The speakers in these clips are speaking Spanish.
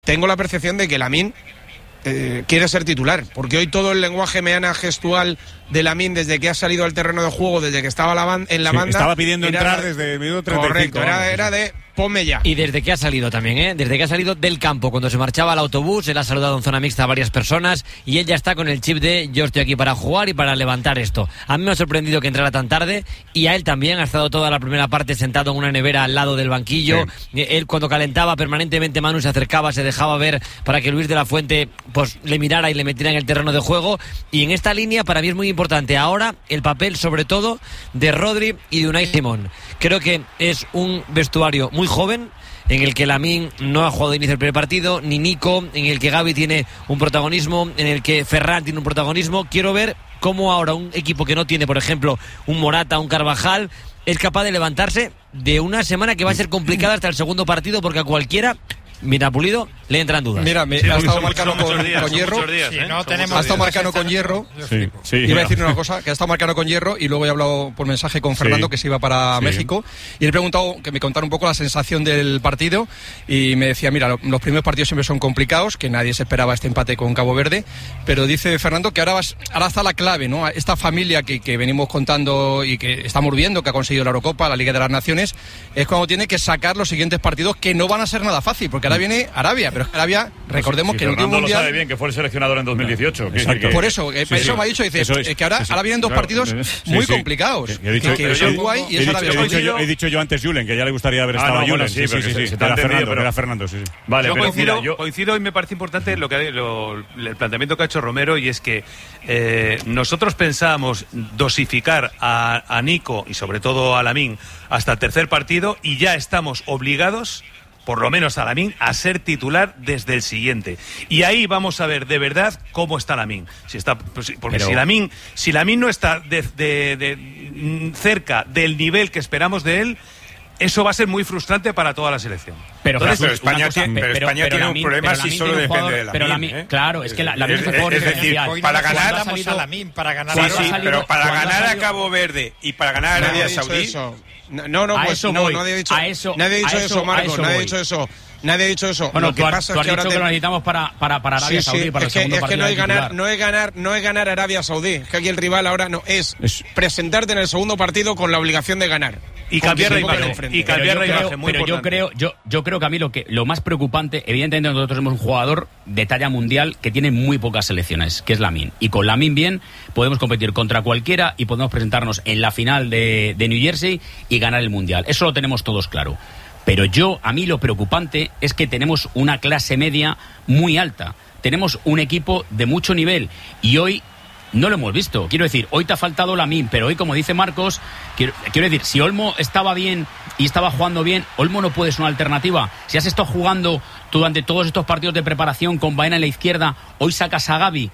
tengo la percepción de que Lamine quiere ser titular, porque hoy todo el lenguaje meana gestual de Lamine desde que ha salido al terreno de juego, desde que estaba en la banda, estaba pidiendo entrar desde el minuto 35. Correcto, era de ponme ya. Y desde que ha salido también, desde que ha salido del campo, cuando se marchaba al autobús, él ha saludado en zona mixta a varias personas y él ya está con el chip de yo estoy aquí para jugar y para levantar esto. A mí me ha sorprendido que entrara tan tarde, y a él también. Ha estado toda la primera parte sentado en una nevera al lado del banquillo. Sí. Él, cuando calentaba, permanentemente Manu se acercaba, se dejaba ver para que Luis de la Fuente pues le mirara y le metiera en el terreno de juego. Y en esta línea para mí es muy importante ahora el papel, sobre todo, de Rodri y de Unai Simón. Creo que es un vestuario muy joven, en el que Lamine no ha jugado de inicio el primer partido, ni Nico, en el que Gavi tiene un protagonismo, en el que Ferran tiene un protagonismo. Quiero ver cómo ahora un equipo que no tiene, por ejemplo, un Morata, un Carvajal, es capaz de levantarse de una semana que va a ser complicada hasta el segundo partido, porque a cualquiera, mira, Pulido, le entran dudas. Mira, ha estado marcando con hierro. Ha estado marcando con hierro. Iba a decir una cosa, que ha estado marcando con hierro, y luego he hablado por mensaje con Fernando, que se iba para México, y le he preguntado que me contara un poco la sensación del partido, y me decía, mira, los primeros partidos siempre son complicados, que nadie se esperaba este empate con Cabo Verde, pero dice Fernando que ahora está la clave, ¿no? Esta familia que venimos contando y que estamos viendo, que ha conseguido la Eurocopa, la Liga de las Naciones, es cuando tiene que sacar los siguientes partidos, que no van a ser nada fácil, porque ahora viene Arabia, pero Arabia, recordemos que en el último mundial... lo sabe bien, que fue el seleccionador en 2018. Por eso me ha dicho, dice, es que ahora vienen dos partidos muy complicados. Que es Uruguay y es Arabia Saudí. He dicho yo antes Julen, que ya le gustaría haber estado Julen. Era Fernando. Vale, yo coincido y me parece importante el planteamiento que ha hecho Romero, y es que nosotros pensábamos dosificar a Nico y sobre todo a Lamine hasta el tercer partido, y ya estamos obligados, por lo menos a Lamine, a ser titular desde el siguiente. Y ahí vamos a ver de verdad cómo está Lamine. Porque si Lamine no está cerca del nivel que esperamos de él, eso va a ser muy frustrante para toda la selección. Pero España tiene un problema si solo depende de Lamine. Claro, es que Lamine es un jugador diferencial. Para ganar pero para ganar a Cabo Verde y para ganar a Arabia Saudí... Nadie ha dicho eso, Marcos, nadie ha dicho eso. Nadie ha dicho eso. Bueno, tú has dicho que lo necesitamos para Arabia Saudí, para el segundo partido. Es que no es ganar Arabia Saudí. Es que aquí el rival ahora no es presentarte en el segundo partido con la obligación de ganar. Y cambiar la imagen. Pero yo creo que a mí lo más preocupante, evidentemente nosotros tenemos un jugador de talla mundial que tiene muy pocas selecciones, que es Lamine. Y con Lamine bien podemos competir contra cualquiera y podemos presentarnos en la final de New Jersey y ganar el mundial. Eso lo tenemos todos claro. Pero a mí lo preocupante es que tenemos una clase media muy alta. Tenemos un equipo de mucho nivel y hoy no lo hemos visto. Quiero decir, hoy te ha faltado Lamine, pero hoy, como dice Marcos, quiero decir, si Olmo estaba bien y estaba jugando bien, Olmo no puede ser una alternativa. Si has estado jugando durante todos estos partidos de preparación con Baena en la izquierda, hoy sacas a Gavi.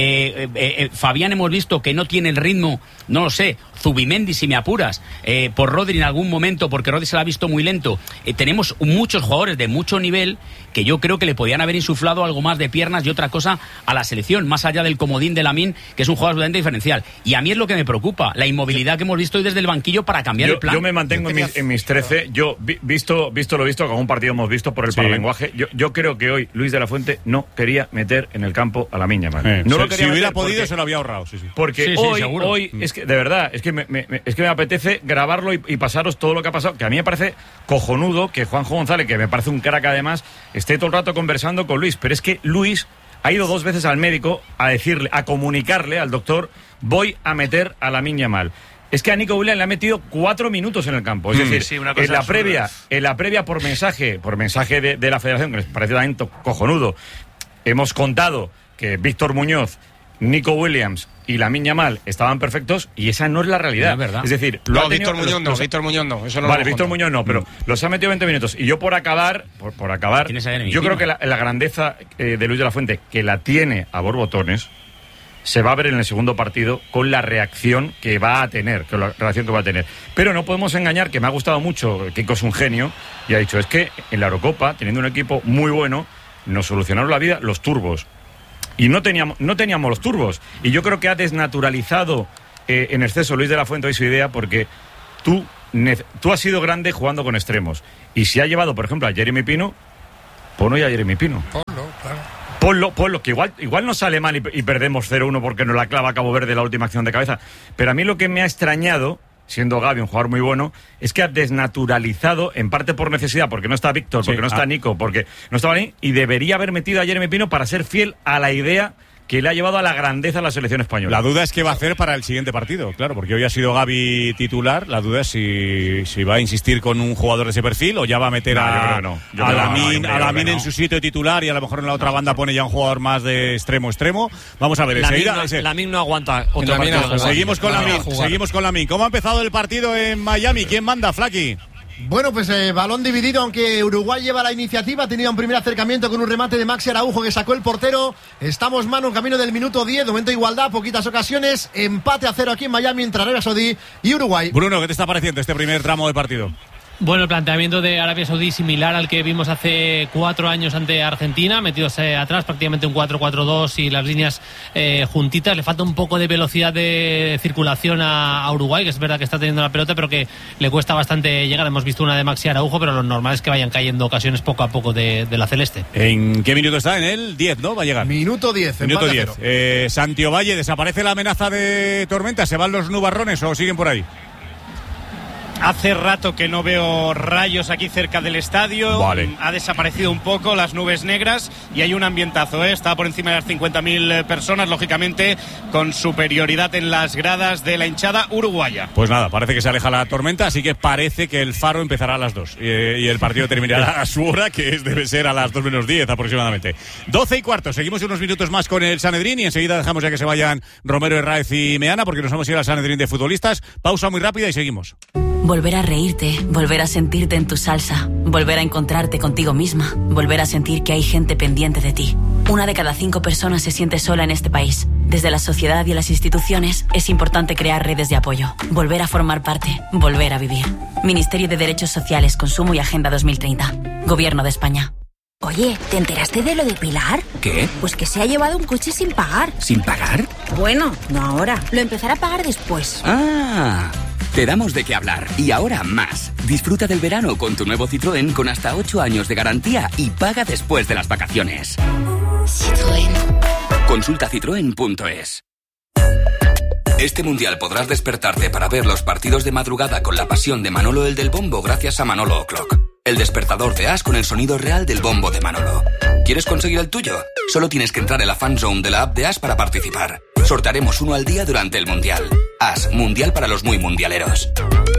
Fabián hemos visto que no tiene el ritmo, no lo sé, Zubimendi si me apuras, por Rodri en algún momento, porque Rodri se la ha visto muy lento. Tenemos muchos jugadores de mucho nivel que yo creo que le podían haber insuflado algo más de piernas y otra cosa a la selección, más allá del comodín de Lamine, que es un jugador absolutamente diferencial. Y a mí es lo que me preocupa, la inmovilidad que hemos visto hoy desde el banquillo para cambiar el plan. Yo me mantengo en mis 13, visto lo visto, como un partido hemos visto por el paralenguaje, yo creo que hoy Luis de la Fuente no quería meter en el campo a Lamine Yamal. Si hubiera podido, se lo había ahorrado. Porque hoy es que, de verdad, es que me apetece grabarlo y pasaros todo lo que ha pasado, que a mí me parece cojonudo que Juanjo González, que me parece un crack además, esté todo el rato conversando con Luis. Pero es que Luis ha ido 2 veces al médico a comunicarle al doctor: voy a meter a Lamine Yamal. Es que a Nico Williams le ha metido 4 minutos en el campo. Es decir, en la previa por mensaje de la federación, que les parece también cojonudo, hemos contado que Víctor Muñoz, Nico Williams y Lamine Yamal estaban perfectos, y esa no es la realidad. Es verdad. Es decir, Víctor Muñoz no. Eso no. Vale, Víctor Muñoz no, pero los ha metido 20 minutos. Y yo por acabar, yo creo que la grandeza de Luis de la Fuente, que la tiene a borbotones, se va a ver en el segundo partido con la reacción que va a tener, Pero no podemos engañar, que me ha gustado mucho, Kiko es un genio, y ha dicho, es que en la Eurocopa, teniendo un equipo muy bueno, nos solucionaron la vida los turbos. Y no teníamos los turbos. Y yo creo que ha desnaturalizado en exceso Luis de la Fuente hoy su idea, porque tú has sido grande jugando con extremos. Y si ha llevado, por ejemplo, a Jeremy Pino, pon hoy a Jeremy Pino. Ponlo, que igual nos sale mal y perdemos 0-1 porque nos la clava Cabo Verde la última acción de cabeza. Pero a mí lo que me ha extrañado, siendo Gavi un jugador muy bueno, es que ha desnaturalizado, en parte por necesidad, porque no está Víctor, porque no está Nico, porque no estaba ni, y debería haber metido a Jeremy Pino para ser fiel a la idea que le ha llevado a la grandeza a la selección española. La duda es qué va a hacer para el siguiente partido, claro, porque hoy ha sido Gavi titular. La duda es si va a insistir con un jugador de ese perfil o ya va a meter a Lamin en su sitio titular y a lo mejor en la otra banda pone ya un jugador más de extremo. Vamos a ver, Lamin no aguanta otro partido. Seguimos con Lamin. ¿Cómo ha empezado el partido en Miami? ¿Quién manda, Flaky? Bueno, pues balón dividido, aunque Uruguay lleva la iniciativa. Ha tenido un primer acercamiento con un remate de Maxi Araujo que sacó el portero. Estamos mano en camino del minuto 10, de momento igualdad, poquitas ocasiones. Empate a 0 aquí en Miami entre Arabia Saudí y Uruguay. Bruno, ¿qué te está pareciendo este primer tramo de partido? Bueno, el planteamiento de Arabia Saudí similar al que vimos hace 4 años ante Argentina, metidos atrás, prácticamente un 4-4-2 y las líneas juntitas. Le falta un poco de velocidad de circulación a Uruguay, que es verdad que está teniendo la pelota, pero que le cuesta bastante llegar. Hemos visto una de Maxi Araujo, pero lo normal es que vayan cayendo ocasiones poco a poco de la celeste. ¿En qué minuto está? En el 10, ¿no? Va a llegar. Minuto 10. Minuto 10. Santio Valle, ¿desaparece la amenaza de tormenta? ¿Se van los nubarrones o siguen por ahí? Hace rato que no veo rayos aquí cerca del estadio. Vale. Ha desaparecido un poco las nubes negras y hay un ambientazo, ¿eh? Está por encima de las 50.000 personas, lógicamente con superioridad en las gradas de la hinchada uruguaya. Pues nada, parece que se aleja la tormenta, así que parece que el Faro empezará a las 2 y el partido terminará a su hora, que debe ser a las 2 menos 10 aproximadamente. 12:15, seguimos unos minutos más con el Sanedrín y enseguida dejamos ya que se vayan Romero, Herráez y Meana, porque nos vamos a ir al Sanedrín de futbolistas. Pausa muy rápida y seguimos. Volver a reírte, volver a sentirte en tu salsa, volver a encontrarte contigo misma, volver a sentir que hay gente pendiente de ti. 1 de cada 5 personas se siente sola en este país. Desde la sociedad y las instituciones es importante crear redes de apoyo, volver a formar parte, volver a vivir. Ministerio de Derechos Sociales, Consumo y Agenda 2030. Gobierno de España. Oye, ¿te enteraste de lo de Pilar? ¿Qué? Pues que se ha llevado un coche sin pagar. ¿Sin pagar? Bueno, no ahora. Lo empezará a pagar después. Ah, te damos de qué hablar. Y ahora más. Disfruta del verano con tu nuevo Citroën con hasta 8 años de garantía y paga después de las vacaciones. Citroën. Consulta citroen.es. Este mundial podrás despertarte para ver los partidos de madrugada con la pasión de Manolo el del Bombo gracias a Manolo O'Clock. El despertador de As con el sonido real del bombo de Manolo. ¿Quieres conseguir el tuyo? Solo tienes que entrar en la fan zone de la app de As para participar. Sortearemos uno al día durante el mundial. As, mundial para los muy mundialeros.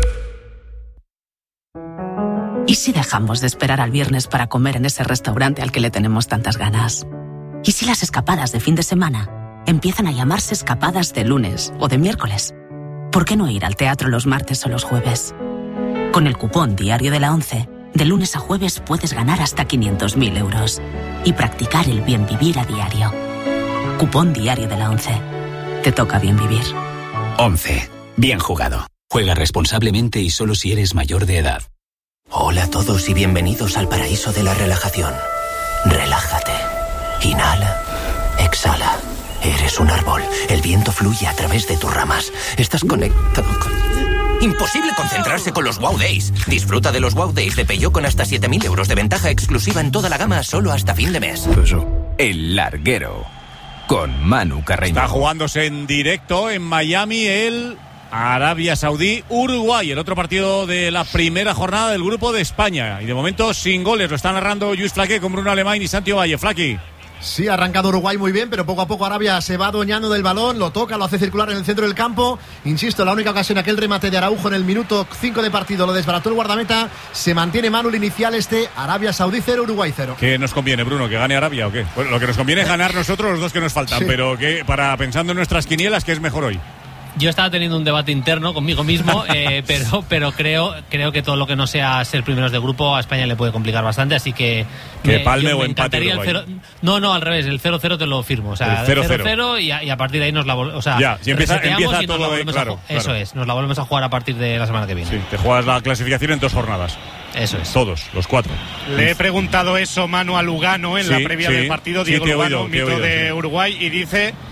¿Y si dejamos de esperar al viernes para comer en ese restaurante al que le tenemos tantas ganas? ¿Y si las escapadas de fin de semana empiezan a llamarse escapadas de lunes o de miércoles? ¿Por qué no ir al teatro los martes o los jueves? Con el cupón Diario de la 11, de lunes a jueves puedes ganar hasta 500.000 euros y practicar el bien vivir a diario. Cupón Diario de la 11. Te toca bien vivir. 11. Bien jugado. Juega responsablemente y solo si eres mayor de edad. Hola a todos y bienvenidos al paraíso de la relajación. Relájate. Inhala. Exhala. Eres un árbol. El viento fluye a través de tus ramas. Estás conectado con... Imposible concentrarse con los Wow Days. Disfruta de los Wow Days de Peugeot con hasta 7.000 euros de ventaja exclusiva en toda la gama solo hasta fin de mes. El Larguero. Con Manu Carreño. Está jugándose en directo en Miami el Arabia Saudí Uruguay, el otro partido de la primera jornada del grupo de España. Y de momento sin goles, lo está narrando Lluís Flaqué con Bruno Alemán y Santio Valle. Flaqué. Sí, ha arrancado Uruguay muy bien, pero poco a poco Arabia se va adueñando del balón, lo toca, lo hace circular en el centro del campo. Insisto, la única ocasión, aquel remate de Araujo en el minuto 5 de partido, lo desbarató el guardameta. Se mantiene Manu el inicial Arabia Saudí 0, Uruguay 0. ¿Qué nos conviene, Bruno? ¿Que gane Arabia o qué? Bueno, lo que nos conviene es ganar nosotros los dos que nos faltan, sí. Pero que pensando en nuestras quinielas, ¿qué es mejor hoy? Yo estaba teniendo un debate interno conmigo mismo, pero creo que todo lo que no sea ser primeros de grupo a España le puede complicar bastante, así que palme o empate. No, al revés, el 0-0 te lo firmo, o sea, el 0-0 y a partir de ahí nos la volvemos, o sea, ya, si empieza todo claro. Eso es, nos la volvemos a jugar a partir de la semana que viene. Sí, te juegas la clasificación en 2 jornadas. Eso es. Todos, los 4. Le he preguntado eso, Manu, a Lugano en la previa del partido, Diego Lugano, mito de Uruguay, y dice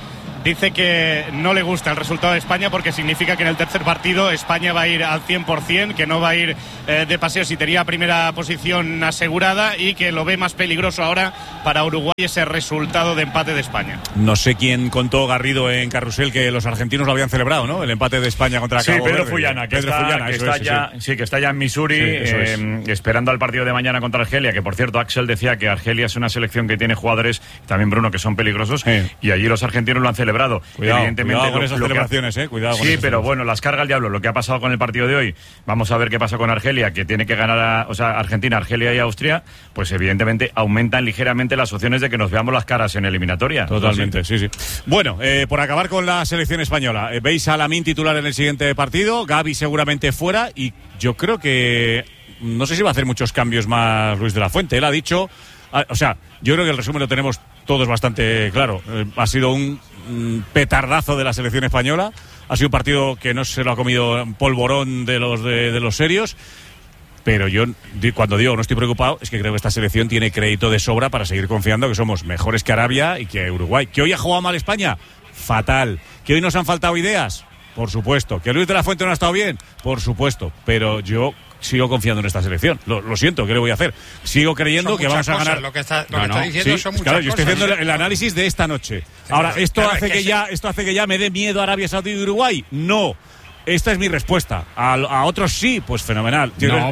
dice que no le gusta el resultado de España porque significa que en el tercer partido España va a ir al 100%, que no va a ir de paseo si tenía primera posición asegurada, y que lo ve más peligroso ahora para Uruguay ese resultado de empate de España. No sé quién contó Garrido en Carrusel que los argentinos lo habían celebrado, ¿no? El empate de España contra Cabo Verde. Pedro Fullana, que está ya en Missouri, esperando al partido de mañana contra Argelia, que por cierto Axel decía que Argelia es una selección que tiene jugadores, también Bruno, que son peligrosos, y allí los argentinos lo han celebrado. Cuidado con esas celebraciones, cuidado con sí, pero bueno, las carga el diablo. Lo que ha pasado con el partido de hoy, vamos a ver qué pasa con Argelia, que tiene que ganar Argentina, Argelia y Austria, pues evidentemente aumentan ligeramente las opciones de que nos veamos las caras en eliminatoria. Totalmente, sí. Bueno, por acabar con la selección española, veis a Lamine titular en el siguiente partido, Gavi seguramente fuera, y yo creo que no sé si va a hacer muchos cambios más Luis de la Fuente. Él ha dicho, yo creo que el resumen lo tenemos todos bastante claro. Ha sido un petardazo de la selección española. Ha sido un partido que no se lo ha comido polvorón de los serios. Pero yo, cuando digo no estoy preocupado, es que creo que esta selección tiene crédito de sobra para seguir confiando que somos mejores que Arabia y que Uruguay. ¿Que hoy ha jugado mal España? Fatal. ¿Que hoy nos han faltado ideas? Por supuesto. ¿Que Luis de la Fuente no ha estado bien? Por supuesto. Pero yo sigo confiando en esta selección. Lo siento, ¿qué le voy a hacer? Sigo creyendo que vamos a ganar. Lo que está diciendo son muchas claro, yo estoy cosas. haciendo el análisis de esta noche. Ahora, ¿esto hace que ya me dé miedo a Arabia Saudí y Uruguay? No. Esta es mi respuesta. A otros sí, pues fenomenal. Creo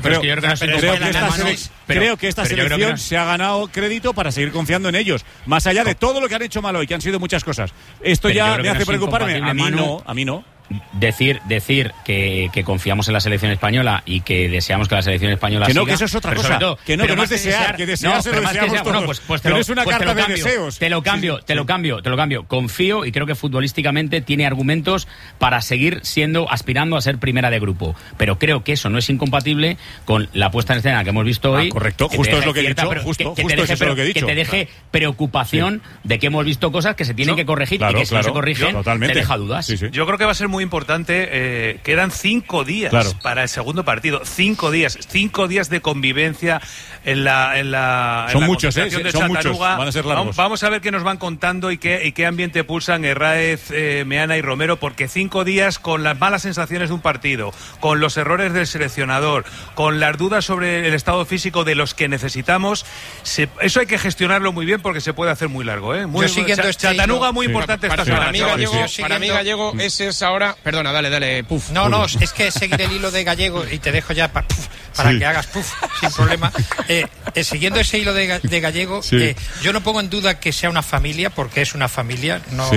que esta selección se ha ganado crédito para seguir confiando en ellos. Más allá de todo lo que han hecho mal hoy, que han sido muchas cosas. Esto ya me hace preocuparme. A mí no. Decir que confiamos en la selección española y que deseamos que la selección española siga, que eso es otra cosa. Que no es desear, que desear se lo deseamos todos. Pero es una carta de deseos. Te lo cambio. Confío y creo que futbolísticamente tiene argumentos para seguir aspirando a ser primera de grupo. Pero creo que eso no es incompatible con la puesta en escena que hemos visto hoy. Correcto, justo es lo que he dicho. Que te deje preocupación de que hemos visto cosas que se tienen que corregir y que si no se corrigen te deja dudas. Yo creo que va a ser muy importante. Quedan 5 días para el segundo partido. 5 días. 5 días de convivencia en la son muchos, son muchos. Van a ser largos. Vamos a ver qué nos van contando y qué ambiente pulsan Herráez, Meana y Romero, porque 5 días con las malas sensaciones de un partido, con los errores del seleccionador, con las dudas sobre el estado físico de los que necesitamos, eso hay que gestionarlo muy bien porque se puede hacer muy largo. Chattanooga muy importante esta semana. Para mí Gallego ese es ahora. Perdona, dale, puf. No, es que seguir el hilo de Gallego y te dejo ya para que hagas puf sin problema. Siguiendo ese hilo de Gallego, yo no pongo en duda que sea una familia, porque es una familia.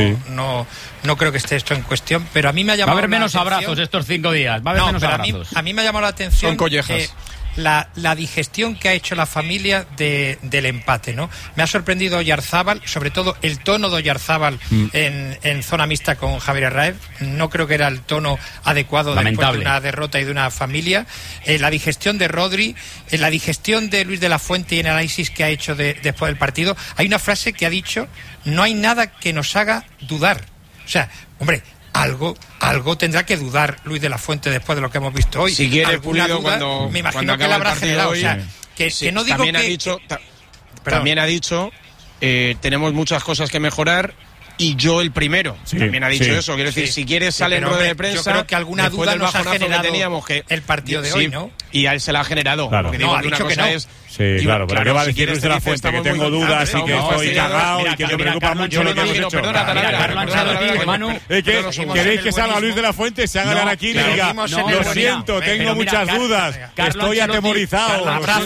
No creo que esté esto en cuestión, pero a mí me ha llamado. Va a haber menos abrazos estos 5 días. Va a haber menos abrazos. A mí me ha llamado la atención. Son collejas. La digestión que ha hecho la familia del empate, ¿no? Me ha sorprendido Oyarzábal, sobre todo el tono de Oyarzábal en zona mixta con Javier Herráez. No creo que era el tono adecuado después de una derrota y de una familia. La digestión de Rodri, la digestión de Luis de la Fuente y el análisis que ha hecho después del partido. Hay una frase que ha dicho: no hay nada que nos haga dudar. O sea, hombre, algo tendrá que dudar Luis de la Fuente después de lo que hemos visto hoy. Si quiere Pulido cuando me imagino que la habrá generado. Hoy, que no digo también ha dicho tenemos muchas cosas que mejorar. Y yo el primero, también ha dicho eso. Quiero decir, si quieres sale en rueda de prensa. Yo creo que alguna duda nos ha generado el partido de hoy, ¿no? Y a él se la ha generado. Claro. Porque digo que una cosa es. Sí, claro, pero ¿qué va a decir Luis de la Fuente? Que tengo dudas y que estoy cagado y que me preocupa mucho lo que hemos hecho. ¿Queréis que salga Luis de la Fuente, se haga ganar aquí y le diga: lo siento, tengo muchas dudas, estoy atemorizado?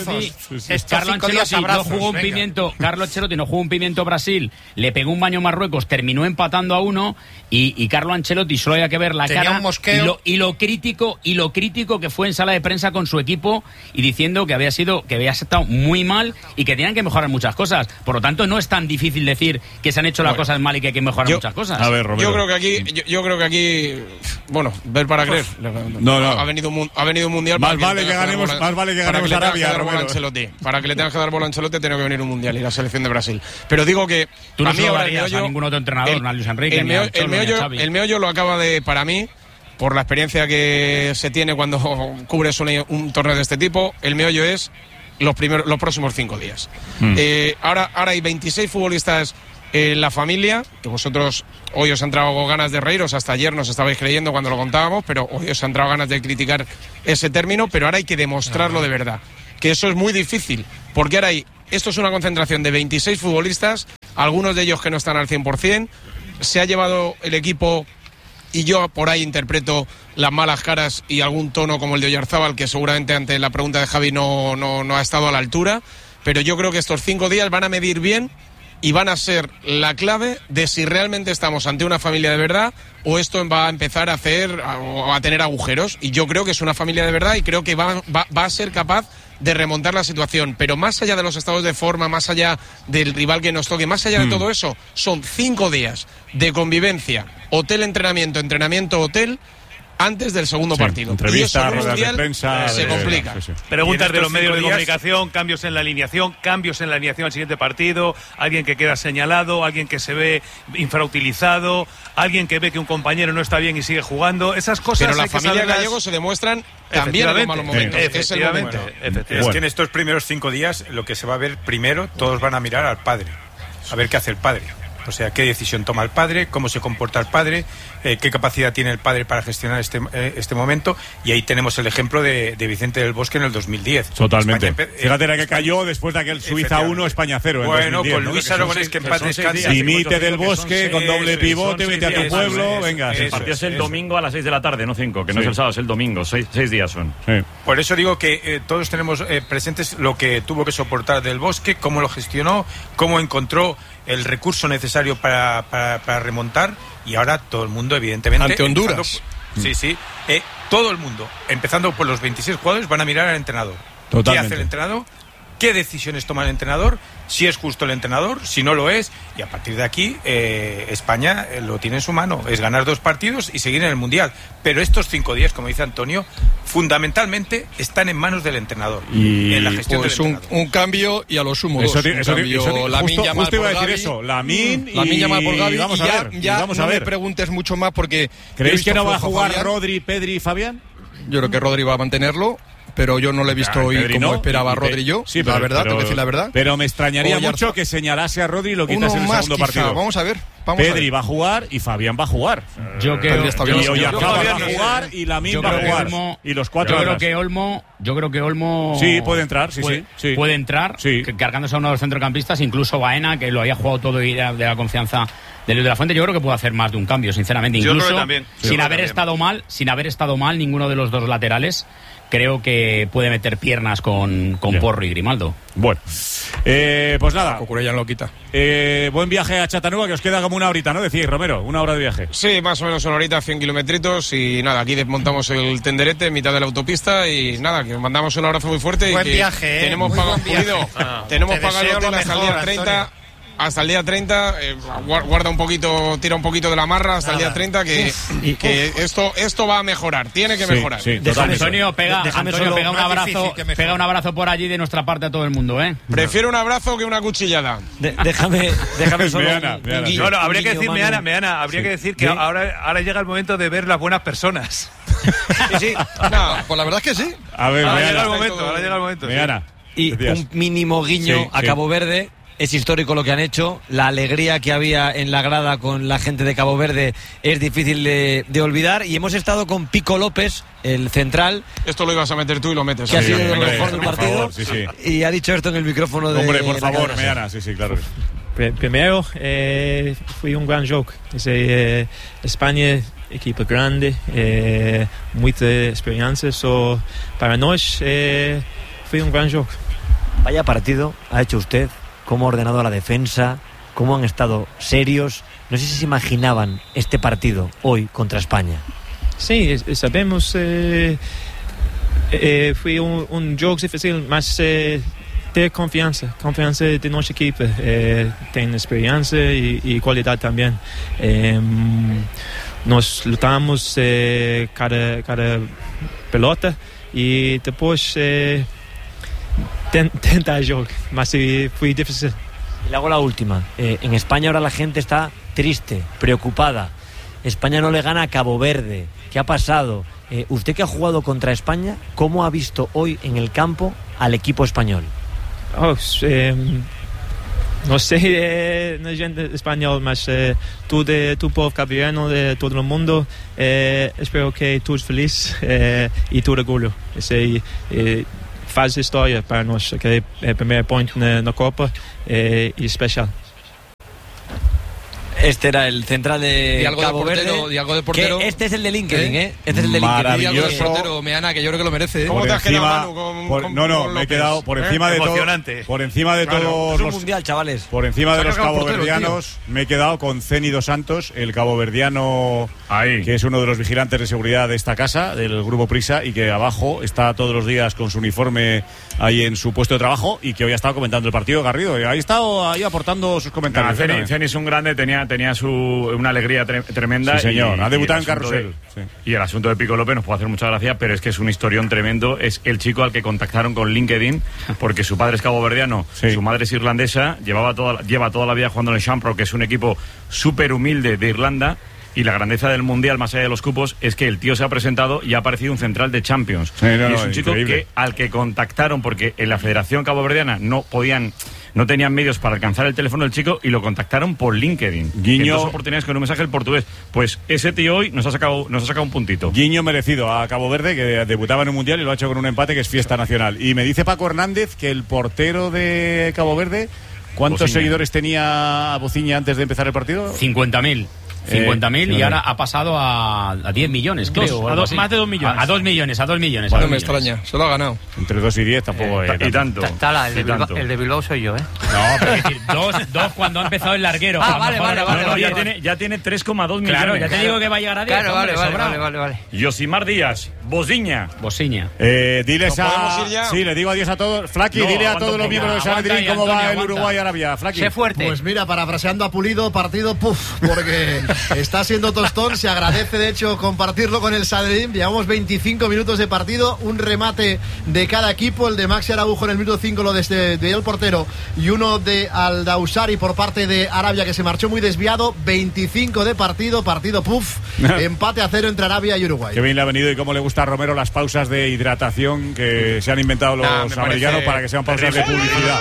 Carlo Ancelotti no jugó un pimiento Brasil, le pegó un baño Marruecos, terminó empatando a 1 y Carlo Ancelotti solo había que ver la cara y lo crítico que fue en sala de prensa con su equipo y diciendo que había estado muy mal y que tenían que mejorar muchas cosas. Por lo tanto, no es tan difícil decir que se han hecho las cosas mal y que hay que mejorar muchas cosas. A ver, Romero. Yo creo que aquí, bueno, ver para creer. No. Ha venido un mundial. Más vale que ganemos Arabia, Romero. Para que le tengas que dar bola a Ancelotti, tiene que venir un mundial y la selección de Brasil. Pero digo que tú no lo darías a ningún otro entrenador, no a Luis Enrique, el meollo lo acaba de, para mí, por la experiencia que se tiene cuando cubres un torneo de este tipo, el meollo es los próximos 5 días. Ahora hay 26 futbolistas en la familia, que vosotros hoy os han entrado ganas de reíros, hasta ayer nos estabais creyendo cuando lo contábamos, pero hoy os han entrado ganas de criticar ese término, pero ahora hay que demostrarlo de verdad, que eso es muy difícil, porque ahora esto es una concentración de 26 futbolistas, algunos de ellos que no están al 100%, se ha llevado el equipo, y yo por ahí interpreto las malas caras y algún tono como el de Oyarzábal, que seguramente ante la pregunta de Javi no ha estado a la altura, pero yo creo que estos 5 días van a medir bien y van a ser la clave de si realmente estamos ante una familia de verdad o esto va a empezar a tener agujeros. Y yo creo que es una familia de verdad y creo que va a ser capaz de remontar la situación. Pero más allá de los estados de forma, más allá del rival que nos toque, más allá de todo eso, son 5 días de convivencia, hotel, entrenamiento, hotel, antes del segundo partido. Entrevista, ruedas de prensa, se complica. Preguntas de los medios de comunicación, cambios en la alineación al siguiente partido, alguien que queda señalado, alguien que se ve infrautilizado, alguien que ve que un compañero no está bien y sigue jugando. Esas cosas. Pero la familia Gallego se demuestran también en los malos momentos. Efectivamente. Es que en estos primeros 5 días lo que se va a ver primero, todos van a mirar al padre, a ver qué hace el padre. O sea, qué decisión toma el padre, cómo se comporta el padre, qué capacidad tiene el padre para gestionar este momento. Y ahí tenemos el ejemplo de Vicente del Bosque en el 2010. Totalmente. Fíjate la que cayó después de aquel Suiza 1, España 0. Bueno, 2010, con Luis Aragonés, que en paz descanse. Dimite del Bosque con doble pivote, vete a tu pueblo, venga. El partido es el domingo a las 6 de la tarde, no 5, que no es el sábado, es el domingo. 6 días son. Por eso digo que todos tenemos presentes lo que tuvo que soportar del Bosque, cómo lo gestionó, cómo encontró el recurso necesario para remontar, y ahora todo el mundo, evidentemente, ante Honduras. Todo el mundo, empezando por los 26 jugadores, van a mirar al entrenador. Totalmente. ¿Qué hace el entrenador? ¿Qué decisiones toma el entrenador? Si es justo el entrenador, si no lo es, y a partir de aquí España lo tiene en su mano, es ganar 2 partidos y seguir en el Mundial. Pero estos 5 días, como dice Antonio, fundamentalmente están en manos del entrenador, y en la gestión pues del entrenador. Un cambio y a lo sumo justo iba a decir eso, Lamine Llamal por Gavi, vamos a ver, ya no me preguntes mucho más, porque ¿creéis que no va a jugar Rodri, Pedri y Fabián? Yo creo que Rodri va a mantenerlo, pero yo no le he visto hoy como esperaba a Rodri yo. Sí, la verdad, tengo que decir la verdad. Pero me extrañaría mucho que señalase a Rodri y lo quitas en el segundo partido. Vamos a ver. Pedri va a jugar y Fabián va a jugar. Yo creo y Oyarzábal va a jugar y Lamine va a jugar. Y los 4 Yo creo que Olmo sí puede entrar, sí. Puede entrar, cargándose a uno de los centrocampistas, incluso Baena, que lo había jugado todo y era de la confianza de Luis de la Fuente. Yo creo que puede hacer más de un cambio, sinceramente. Incluso sin haber estado mal ninguno de los dos laterales. Creo que puede meter piernas con Porro y Grimaldo. Bueno, pues nada. Cucurella lo quita. Buen viaje a Chattanooga, que os queda como una horita, ¿no? Decís, Romero, 1 hora de viaje. Sí, más o menos una horita, 100 kilometritos. Y nada, aquí desmontamos el tenderete en mitad de la autopista. Y nada, que os mandamos un abrazo muy fuerte. Buen y que viaje, tenemos pagado tenemos pagado el hotel hasta el día 30. Hasta el día 30, guarda un poquito, tira un poquito de la marra hasta el día 30, que esto va a mejorar, tiene que mejorar. Antonio, pega un abrazo por allí de nuestra parte a todo el mundo, ¿eh? Prefiero un abrazo que una cuchillada. Déjame solo No, habría que decir, Meana, habría que decir que ahora llega el momento de ver las buenas personas. Sí. No, pues la verdad es que sí. Ahora llega el momento. Meana. Y un mínimo guiño a Cabo Verde. Es histórico lo que han hecho, la alegría que había en la grada con la gente de Cabo Verde es difícil de olvidar, y hemos estado con Pico López, el central. Esto lo ibas a meter tú y lo metes. Que ha sido lo mejor del partido, y ha dicho esto en el micrófono de... Hombre, por favor, Meana, claro. Primero, fue un gran jogo. España, equipo grande, mucha experiencia, para nosotros fue un gran jogo. Vaya partido ha hecho usted. Cómo ha ordenado la defensa, cómo han estado serios. No sé si se imaginaban este partido hoy contra España. Sí, sabemos. Fue un juego difícil, más de confianza de nuestro equipo. Tiene experiencia y calidad también. Nos lutamos cada pelota y después... Tenta el juego, más fue difícil. Y le hago la última. En España ahora la gente está triste, preocupada. España no le gana a Cabo Verde. ¿Qué ha pasado? Usted que ha jugado contra España, ¿cómo ha visto hoy en el campo al equipo español? No sé gente español, más tú pueblo cabreriano, de todo el mundo, espero que tú eres feliz y tu orgullo. Faz historia para nosotros, que es el primer point en la Copa y especial. Este era el central de Cabo Verde. Y algo de portero. Este es el de LinkedIn, ¿eh? Este es el de LinkedIn. Maravilloso. Y algo de portero, Meana, que yo creo que lo merece. ¿Cómo te has quedado, Manu? Me he quedado por encima de todo. Por encima de todos es un mundial, chavales. Por encima de los caboverdianos, me he quedado con Ceni dos Santos, el caboverdiano que es uno de los vigilantes de seguridad de esta casa, del Grupo Prisa, y que abajo está todos los días con su uniforme ahí en su puesto de trabajo, y que hoy ha estado comentando el partido, Garrido. Ahí ha estado aportando sus comentarios. Ceni es un grande, tenía una alegría tremenda. Sí, señor. Ha debutado en Carrusel. Y el asunto de Pico López nos puede hacer mucha gracia, pero es que es un historión tremendo. Es el chico al que contactaron con LinkedIn, porque su padre es caboverdiano, su madre es irlandesa, lleva toda la vida jugando en el Shamrock, que es un equipo súper humilde de Irlanda. Y la grandeza del Mundial, más allá de los cupos, es que el tío se ha presentado y ha aparecido un central de Champions. Y es un chico al que contactaron, porque en la Federación Caboverdiana no tenían medios para alcanzar el teléfono del chico, y lo contactaron por LinkedIn. Guiño. En 2 oportunidades con un mensaje en portugués. Pues ese tío hoy nos ha sacado un puntito. Guiño merecido a Cabo Verde, que debutaba en un mundial y lo ha hecho con un empate que es fiesta nacional. Y me dice Paco Hernández que el portero de Cabo Verde, ¿cuántos seguidores tenía Bociña antes de empezar el partido? 50.000. 50.000 y ahora ha pasado a 10 millones, creo. Más de 2 millones. A 2 millones. Bueno, me extraña, se lo ha ganado. Entre 2 y 10 tampoco y tanto. El de Bilbao soy yo, ¿eh? No, pero es decir, dos cuando ha empezado el larguero. Vale. Ya tiene 3,2 millones. Claro, ya te digo que va a llegar a 10. Claro, vale. Yosimar Díaz, Bociña. Diles Sí, le digo adiós a todos. Flaky, dile a todos los miembros de Sanedrín cómo va el Uruguay-Arabia. Flaky. Sé fuerte. Pues mira, parafraseando a Pulido, partido porque está siendo tostón. Se agradece, de hecho, compartirlo con el Sanedrín. Llevamos 25 minutos de partido, un remate de cada equipo. El de Maxi Araujo en el minuto 5, lo de el portero, y uno de Aldausari por parte de Arabia, que se marchó muy desviado. 25 de partido empate a 0 entre Arabia y Uruguay. Qué bien le ha venido, y cómo le gusta a Romero las pausas de hidratación que se han inventado los americanos para que sean pausas de publicidad.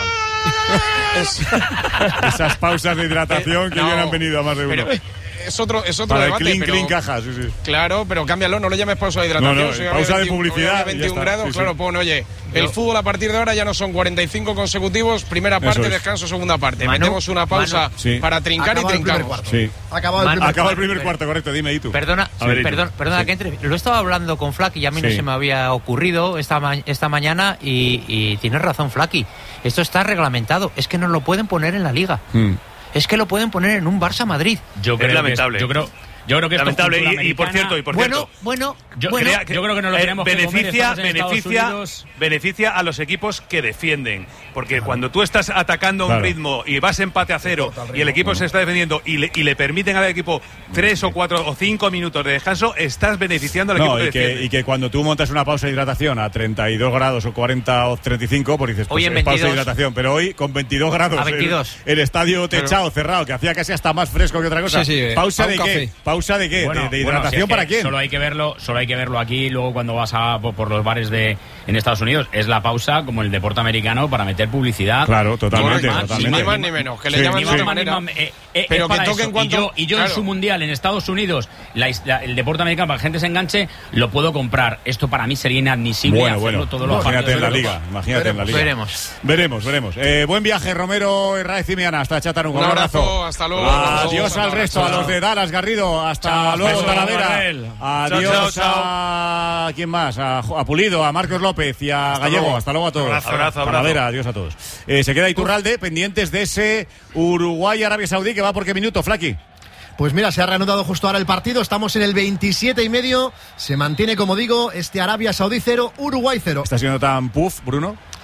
Esas pausas de hidratación que bien han venido a más de uno. Es otro para debate. El clean caja, sí. Claro, pero cámbialo, no lo llames pausa de hidratación. Pausa de publicidad. 21 grados, claro, pon, oye, el fútbol a partir de ahora ya no son 45 consecutivos, primera parte, descanso, segunda parte. Metemos una pausa para trincar y trincamos. Acaba el primer cuarto, correcto, dime, ¿y tú? Perdona, que entre. Lo estaba hablando con Flaky y a mí no se me había ocurrido esta mañana, y tienes razón, Flaky. Esto está reglamentado, es que no lo pueden poner en la liga. Es que lo pueden poner en un Barça Madrid. Yo creo lamentable. Yo creo que lamentable. Y por cierto. Yo creo que no lo tenemos beneficia a los equipos que defienden, porque cuando tú estás atacando a un ritmo y vas empate a 0 y el equipo se está defendiendo y le permiten al equipo 3 o 4 o 5 minutos de descanso, estás beneficiando al equipo que defiende. Y que cuando tú montas una pausa de hidratación a 32 grados o 40 o 35, pues dices, pues es pausa de hidratación, pero hoy con 22 grados a 22. El estadio techado, cerrado, que hacía casi hasta más fresco que otra cosa. ¿Pausa de qué? ¿Pausa de qué? Bueno, ¿De hidratación para quién? Solo hay que verlo aquí, luego cuando vas por los bares en Estados Unidos, es la pausa como el deporte americano para meter publicidad. Claro, totalmente. Ni más ni menos, que le llaman de otra manera. Pero que toquen cuanto... Y yo en su mundial en Estados Unidos, el deporte americano, para que la gente se enganche, lo puedo comprar. Esto para mí sería inadmisible hacerlo todos los partidos. Imagínate en la liga. Veremos. Buen viaje, Romero, Herráez y Meana, hasta Chattanooga. Un abrazo, hasta luego. Adiós al resto, a los de Dallas, Garrido, hasta luego, Talavera. Adiós a ¿quién más? A Pulido, a Marcos López y a Gallego. Hasta luego a todos. Abrazo. Talavera, adiós a todos. Se queda Iturralde, pendientes de ese Uruguay-Arabia Saudí, que va por qué minuto, Flaky. Pues mira, se ha reanudado justo ahora el partido. Estamos en el 27,5. Se mantiene, como digo, Arabia Saudí 0, Uruguay 0. ¿Está siendo tan puff, Bruno?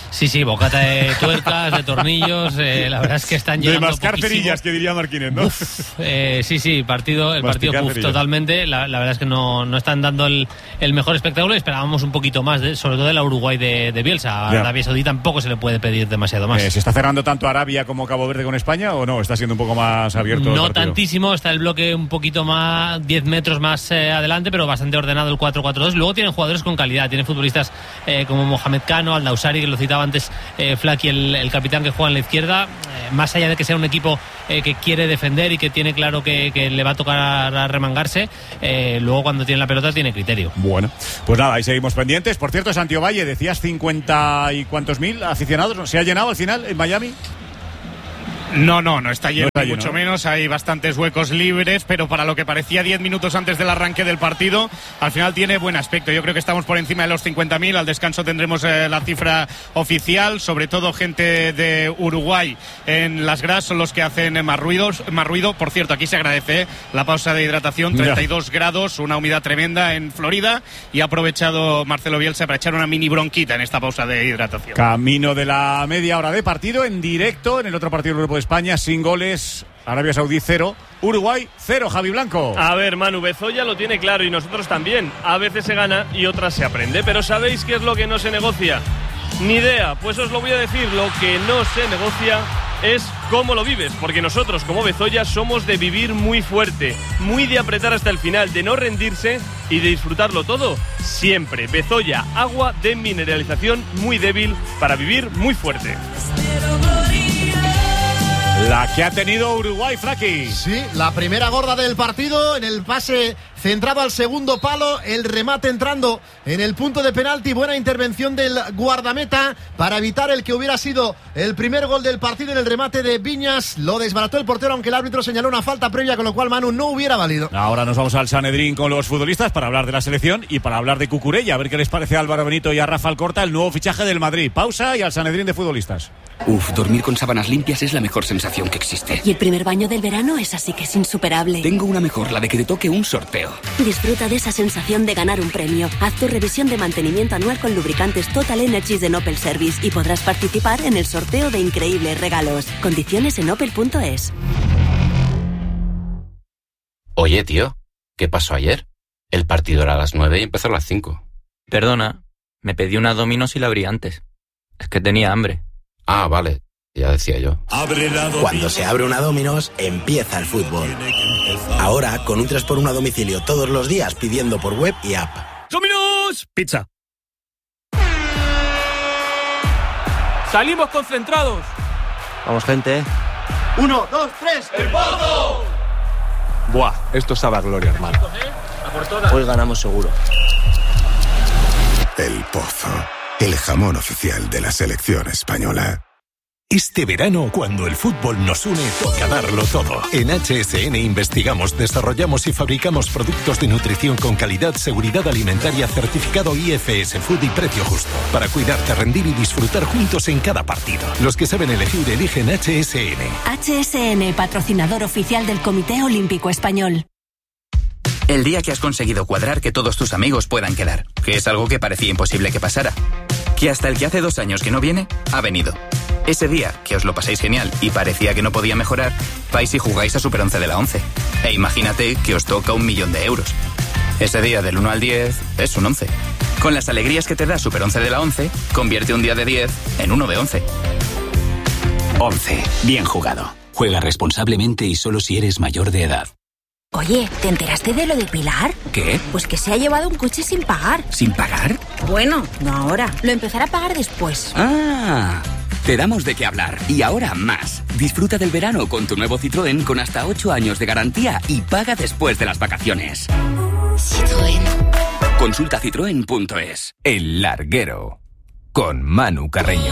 Sí, bocata de tuercas, de tornillos, la verdad es que están llegando de mascar cerillas, que diría Marquínez, ¿no? Sí, partido totalmente. La verdad es que no están dando el mejor espectáculo. Esperábamos un poquito más, sobre todo de la Uruguay de Bielsa. A Arabia Saudí tampoco se le puede pedir demasiado más. ¿Se está cerrando tanto Arabia como Cabo Verde con España o no? ¿Está siendo un poco más abierto el partido? Tantísimo, está el bloque un poquito más, 10 metros más adelante, pero bastante ordenado el 4-4-2. Luego tienen jugadores con calidad, tienen futbolistas como Mohamed Cano, Al-Nausari, que lo citaba antes Flaki, el capitán, que juega en la izquierda. Más allá de que sea un equipo que quiere defender y que tiene claro que le va a tocar a remangarse, luego cuando tiene la pelota tiene criterio. Bueno, pues nada, ahí seguimos pendientes. Por cierto, Santiago Valle, decías 50 y cuántos mil aficionados. ¿Se ha llenado al final en Miami? No está lleno, mucho menos. Hay bastantes huecos libres, pero para lo que parecía 10 minutos antes del arranque del partido, al final tiene buen aspecto. Yo creo que estamos por encima de los 50.000. Al descanso tendremos la cifra oficial. Sobre todo gente de Uruguay en las gradas son los que hacen más ruido. Por cierto, aquí se agradece la pausa de hidratación. 32 grados, una humedad tremenda en Florida, y ha aprovechado Marcelo Bielsa para echar una mini bronquita en esta pausa de hidratación. Camino de la media hora de partido en directo en el otro partido del Grupo de España, sin goles. Arabia Saudí 0, Uruguay 0, Javi Blanco. A ver, Manu, Bezoya lo tiene claro y nosotros también. A veces se gana y otras se aprende. Pero ¿sabéis qué es lo que no se negocia? Ni idea, pues os lo voy a decir. Lo que no se negocia es cómo lo vives, porque nosotros como Bezoya somos de vivir muy fuerte, muy de apretar hasta el final, de no rendirse y de disfrutarlo todo siempre. Bezoya, agua de mineralización muy débil para vivir muy fuerte. La que ha tenido Uruguay, Flaki. Sí, la primera gorda del partido en el pase centrado al segundo palo, el remate entrando en el punto de penalti, buena intervención del guardameta para evitar el que hubiera sido el primer gol del partido en el remate de Viñas. Lo desbarató el portero, aunque el árbitro señaló una falta previa, con lo cual Manu no hubiera valido. Ahora nos vamos al Sanedrín con los futbolistas para hablar de la selección y para hablar de Cucurella, a ver qué les parece a Álvaro Benito y a Rafa Alcorta el nuevo fichaje del Madrid. Pausa y al Sanedrín de futbolistas. Dormir con sábanas limpias es la mejor sensación que existe. Y el primer baño del verano es así que es insuperable. Tengo una mejor, la de que te toque un sorteo. Disfruta de esa sensación de ganar un premio. Haz tu revisión de mantenimiento anual con lubricantes Total Energies de Opel Service y podrás participar en el sorteo de increíbles regalos. Condiciones en opel.es. Oye, tío, ¿qué pasó ayer? El partido era a las 9 y empezó a las 5. Perdona, me pedí una Domino's y la abrí antes. Es que tenía hambre. Ah, vale, ya decía yo. Cuando se abre una Domino's, empieza el fútbol. Ahora, con un 3x1 a domicilio todos los días, pidiendo por web y app. ¡Domino's! Pizza. Salimos concentrados. Vamos, gente. 1, 2, 3. ¡El Porto! Buah, esto sabe a gloria, hermano. Hoy ganamos seguro. El Pozo, el jamón oficial de la selección española. Este verano, cuando el fútbol nos une, toca darlo todo. En HSN investigamos, desarrollamos y fabricamos productos de nutrición con calidad, seguridad alimentaria, certificado IFS Food y precio justo. Para cuidarte, rendir y disfrutar juntos en cada partido. Los que saben elegir, eligen HSN. HSN, patrocinador oficial del Comité Olímpico Español. El día que has conseguido cuadrar que todos tus amigos puedan quedar, que es algo que parecía imposible que pasara. Que hasta el que hace 2 años que no viene, ha venido. Ese día, que os lo pasáis genial y parecía que no podía mejorar, vais y jugáis a Super 11 de la 11. E imagínate que os toca 1.000.000 de euros. Ese día del 1 al 10 es un 11. Con las alegrías que te da Super 11 de la 11, convierte un día de 10 en uno de 11. 11. Bien jugado. Juega responsablemente y solo si eres mayor de edad. Oye, ¿te enteraste de lo de Pilar? ¿Qué? Pues que se ha llevado un coche sin pagar. ¿Sin pagar? Bueno, no ahora. Lo empezará a pagar después. ¡Ah! Te damos de qué hablar. Y ahora más. Disfruta del verano con tu nuevo Citroën con hasta 8 años de garantía y paga después de las vacaciones. Citroën. Consulta citroen.es. El Larguero. Con Manu Carreño.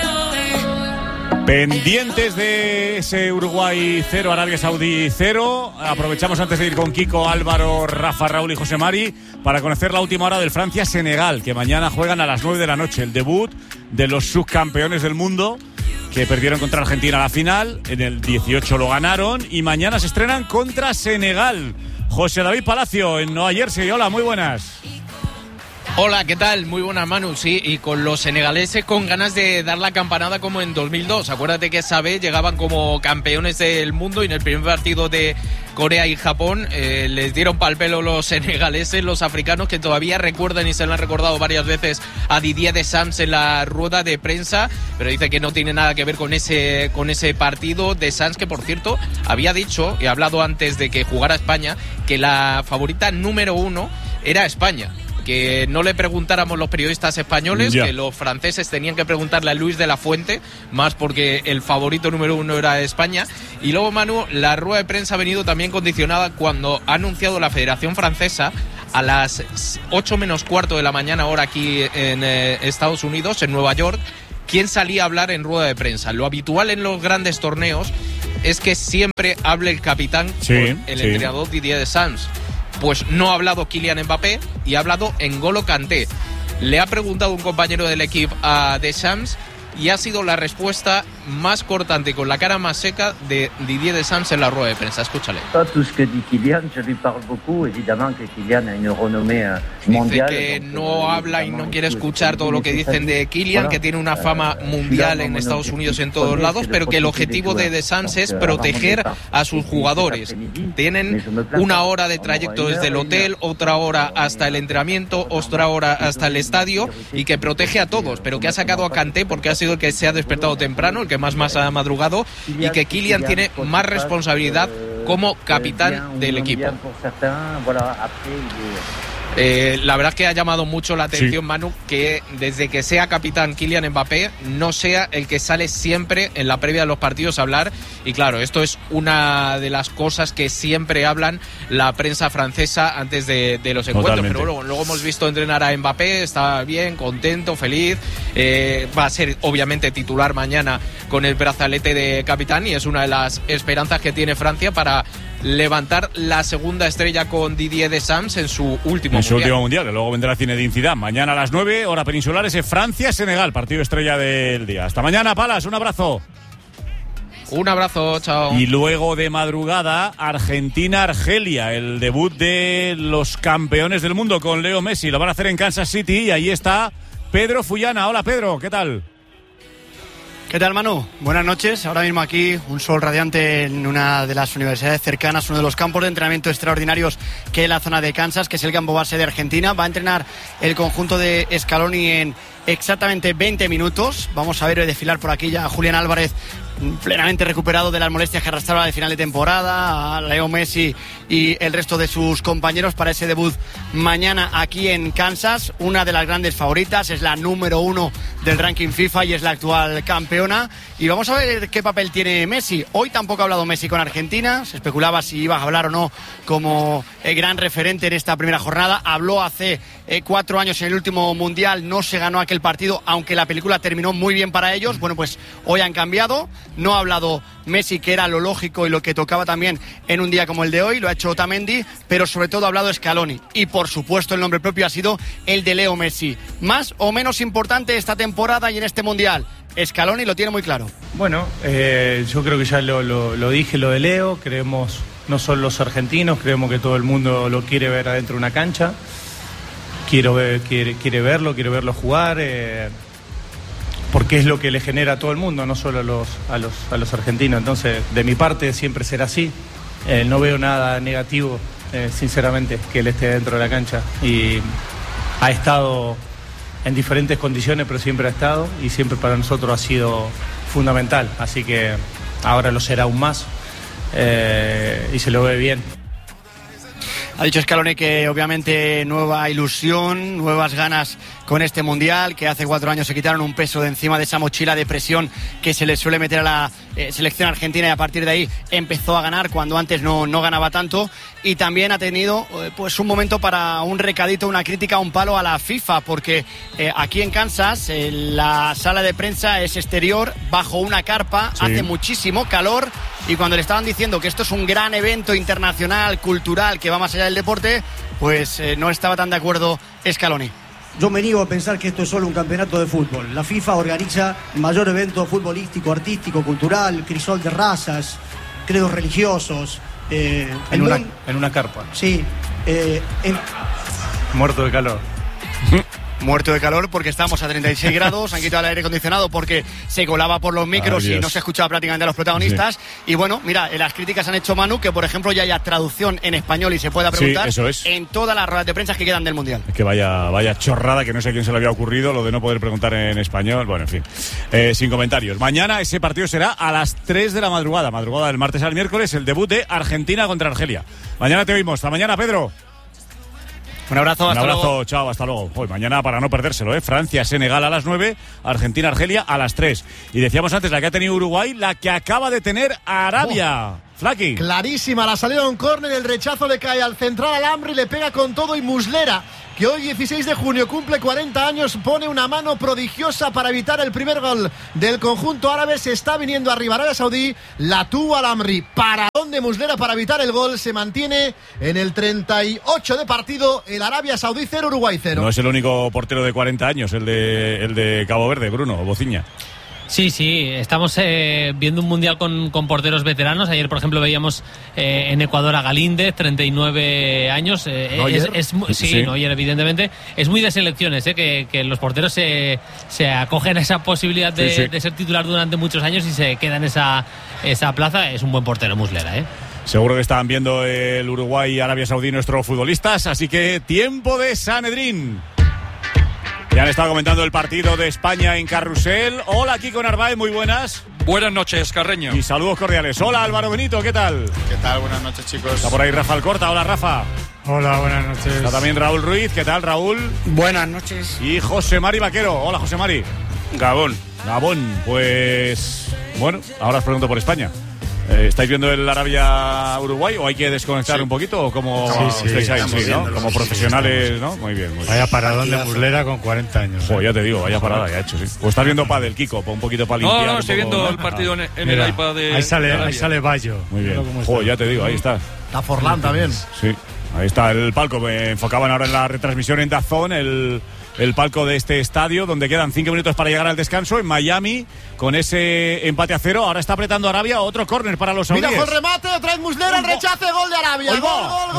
Pendientes de ese Uruguay 0, Arabia Saudí 0. Aprovechamos antes de ir con Kiko, Álvaro, Rafa, Raúl y José Mari para conocer la última hora del Francia-Senegal, que mañana juegan a las 9 de la noche. El debut de los subcampeones del mundo, que perdieron contra Argentina la final. En el 18 lo ganaron y mañana se estrenan contra Senegal. José David Palacio en Nueva Jersey. Hola, muy buenas. Hola, ¿qué tal? Muy buenas, Manu. Sí, y con los senegaleses con ganas de dar la campanada como en 2002. Acuérdate que esa vez llegaban como campeones del mundo y en el primer partido de Corea y Japón les dieron pal pelo los senegaleses, los africanos, que todavía recuerdan y se lo han recordado varias veces a Didier Deschamps en la rueda de prensa, pero dice que no tiene nada que ver con ese partido. Deschamps, que por cierto había dicho y ha hablado antes de que jugara España que la favorita número 1 era España. Que no le preguntáramos los periodistas españoles, que los franceses tenían que preguntarle a Luis de la Fuente, más porque el favorito número 1 era España. Y luego, Manu, la rueda de prensa ha venido también condicionada cuando ha anunciado la Federación Francesa a las 8 menos cuarto de la mañana, hora aquí en Estados Unidos, en Nueva York, quién salía a hablar en rueda de prensa. Lo habitual en los grandes torneos es que siempre hable el capitán, el entrenador Didier Deschamps. Pues no ha hablado Kylian Mbappé y ha hablado N'Golo Kanté. Le ha preguntado un compañero del equipo a Deschamps y ha sido la respuesta más cortante y con la cara más seca de Didier Deschamps en la rueda de prensa. Escúchale. Dice que no habla y no quiere escuchar todo lo que dicen de Kylian, que tiene una fama mundial en Estados Unidos en todos lados, pero que el objetivo de Deschamps es proteger a sus jugadores. Tienen una hora de trayecto desde el hotel, otra hora hasta el entrenamiento, otra hora hasta el estadio, y que protege a todos, pero que ha sacado a Kanté porque ha sido el que se ha despertado temprano, el que más ha madrugado, y que Kylian tiene más responsabilidad como capitán del equipo. La verdad es que ha llamado mucho la atención, Manu, que desde que sea capitán Kylian Mbappé no sea el que sale siempre en la previa de los partidos a hablar. Y claro, esto es una de las cosas que siempre hablan la prensa francesa antes de los encuentros. Totalmente. Pero luego hemos visto entrenar a Mbappé, está bien, contento, feliz. Va a ser obviamente titular mañana con el brazalete de capitán y es una de las esperanzas que tiene Francia para levantar la segunda estrella con Didier Deschamps en su último mundial. Que luego vendrá Zinedine Zidane. Mañana a las 9, hora peninsular, ese Francia-Senegal, partido estrella del día. Hasta mañana, Palas, un abrazo. Un abrazo, chao. Y luego de madrugada, Argentina-Argelia, el debut de los campeones del mundo con Leo Messi. Lo van a hacer en Kansas City y ahí está Pedro Fullana. Hola, Pedro, ¿qué tal? ¿Qué tal, Manu? Buenas noches. Ahora mismo aquí, un sol radiante en una de las universidades cercanas, uno de los campos de entrenamiento extraordinarios que es la zona de Kansas, que es el campo base de Argentina. Va a entrenar el conjunto de Scaloni en exactamente 20 minutos. Vamos a ver desfilar por aquí ya a Julián Álvarez, plenamente recuperado de las molestias que arrastraba de final de temporada, a Leo Messi y el resto de sus compañeros para ese debut mañana aquí en Kansas. Una de las grandes favoritas, es la número 1 del ranking FIFA y es la actual campeona. Y vamos a ver qué papel tiene Messi. Hoy tampoco ha hablado Messi con Argentina, se especulaba si iba a hablar o no como gran referente en esta primera jornada. Habló hace 4 años en el último mundial, no se ganó aquel partido, aunque la película terminó muy bien para ellos. Bueno, pues hoy han cambiado. No ha hablado Messi, que era lo lógico y lo que tocaba también en un día como el de hoy, lo ha hecho Otamendi, pero sobre todo ha hablado Scaloni. Y por supuesto el nombre propio ha sido el de Leo Messi. Más o menos importante esta temporada y en este mundial, Scaloni lo tiene muy claro. Bueno, yo creo que ya lo dije, lo de Leo. Creemos, no solo los argentinos, creemos que todo el mundo lo quiere ver adentro de una cancha. Quiere verlo jugar. Porque es lo que le genera a todo el mundo, no solo a los argentinos. Entonces, de mi parte siempre será así. No veo nada negativo, sinceramente, que él esté dentro de la cancha. Y ha estado en diferentes condiciones, pero siempre ha estado y siempre para nosotros ha sido fundamental. Así que ahora lo será aún más y se lo ve bien. Ha dicho Scaloni que obviamente nueva ilusión, nuevas ganas con este mundial, que hace 4 años se quitaron un peso de encima de esa mochila de presión que se le suele meter a la selección argentina, y a partir de ahí empezó a ganar cuando antes no ganaba tanto. Y también ha tenido pues un momento para un recadito, una crítica, un palo a la FIFA, porque aquí en Kansas la sala de prensa es exterior, bajo una carpa, hace muchísimo calor, y cuando le estaban diciendo que esto es un gran evento internacional, cultural, que va más allá del deporte, pues no estaba tan de acuerdo Scaloni. Yo me niego a pensar que esto es solo un campeonato de fútbol. La FIFA organiza el mayor evento futbolístico, artístico, cultural, crisol de razas, credos religiosos. En una carpa. Sí. Muerto de calor. muerto de calor porque estábamos a 36 grados, han quitado el aire acondicionado porque se colaba por los micros y no se escuchaba prácticamente a los protagonistas. Sí. Y bueno, mira, las críticas han hecho, Manu, que por ejemplo ya haya traducción en español y se pueda preguntar en todas las ruedas de prensa que quedan del Mundial. Es que vaya chorrada, que no sé a quién se le había ocurrido lo de no poder preguntar en español. Bueno, en fin, sin comentarios. Mañana ese partido será a las 3 de la madrugada del martes al miércoles, el debut de Argentina contra Argelia. Mañana te oímos. Hasta mañana, Pedro. Un abrazo, hasta luego. Chao, hasta luego. Hoy, mañana para no perdérselo, Francia, Senegal a las 9, Argentina, Argelia a las 3. Y decíamos antes, la que ha tenido Uruguay, la que acaba de tener Arabia. Flaqui. Clarísima, la salida de un córner, el rechazo le cae al central Alamri, le pega con todo y Muslera, que hoy 16 de junio cumple 40 años, pone una mano prodigiosa para evitar el primer gol del conjunto árabe. Se está viniendo arriba Arabia Saudí, la tuvo Alamri, paradón de Muslera para evitar el gol, se mantiene en el 38 de partido, el Arabia Saudí 0, Uruguay 0. No es el único portero de 40 años, el de Cabo Verde, Bruno Bociña. Sí, estamos viendo un mundial con porteros veteranos. Ayer, por ejemplo, veíamos en Ecuador a Galíndez, 39 años. Neuer, evidentemente. Es muy de selecciones, que los porteros se acogen a esa posibilidad de ser titular durante muchos años y se queda en esa plaza. Es un buen portero, Muslera, Seguro que estaban viendo el Uruguay y Arabia Saudí nuestros futbolistas, así que tiempo de Sanedrín. Ya han estado comentando el partido de España en Carrusel. Hola, Kiko Narváez, muy buenas. Buenas noches, Carreño. Y saludos cordiales. Hola, Álvaro Benito, ¿qué tal? ¿Qué tal? Buenas noches, chicos. Está por ahí Rafa Alcorta. Hola, Rafa. Hola, buenas noches. Está también Raúl Ruiz. ¿Qué tal, Raúl? Buenas noches. Y José Mari Vaquero. Hola, José Mari. Gabón, pues... Bueno, ahora os pregunto por España. ¿Estáis viendo el Arabia-Uruguay o hay que desconectar un poquito? ¿O cómo estáis ahí? Sí, ¿no? Como profesionales, ¿no? Muy bien. Vaya paradón de Muslera con 40 años. Ya te digo, vaya parada que ha hecho, sí. ¿O estás viendo pádel, Kiko? Un poquito para limpiar. No, estoy viendo el partido en el iPad de... Ahí sale Bayo. Muy bien. Ya te digo, ahí está. Está Forlán también. Sí, ahí está el palco. Me enfocaban ahora en la retransmisión en DAZN, el palco de este estadio, donde quedan 5 minutos para llegar al descanso en Miami, con ese empate a 0. Ahora está apretando Arabia, otro córner para los saudíes. Mira, fue el remate, otra vez Muslera, el rechace, gol de Arabia. Gol